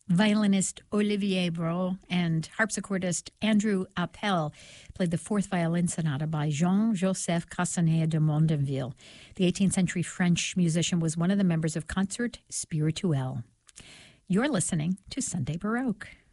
Violinist Olivier Brault and harpsichordist Andrew Appel played the fourth violin sonata by Jean-Joseph Castanet de Mondeville. The 18th century French musician was one of the members of Concert Spirituel. You're listening to Sunday Baroque.